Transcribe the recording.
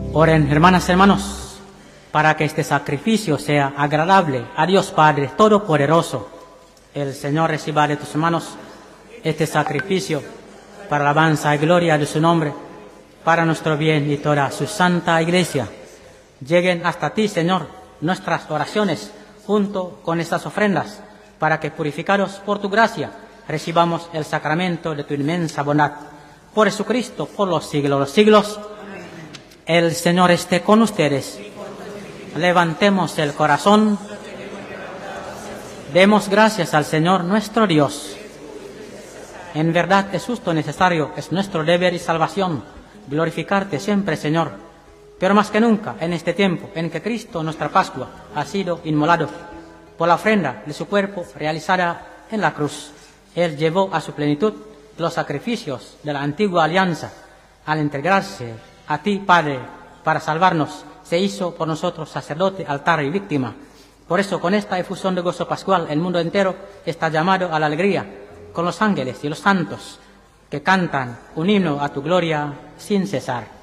Oren, hermanas y hermanos, para que este sacrificio sea agradable a Dios Padre Todopoderoso. El Señor reciba de tus manos este sacrificio para la alabanza y gloria de su nombre, para nuestro bien y toda su santa Iglesia. Lleguen hasta ti, Señor, nuestras oraciones junto con estas ofrendas, para que, purificados por tu gracia, recibamos el sacramento de tu inmensa bondad. Por Jesucristo, por los siglos de los siglos. El Señor esté con ustedes. Levantemos el corazón. Demos gracias al Señor nuestro Dios. En verdad es justo, necesario, es nuestro deber y salvación glorificarte siempre, Señor, pero más que nunca en este tiempo en que Cristo, nuestra Pascua, ha sido inmolado por la ofrenda de su cuerpo realizada en la cruz. Él llevó a su plenitud los sacrificios de la antigua alianza. Al entregarse a ti, Padre, para salvarnos, se hizo por nosotros sacerdote, altar y víctima. Por eso, con esta efusión de gozo pascual, el mundo entero está llamado a la alegría, con los ángeles y los santos que cantan un himno a tu gloria sin cesar.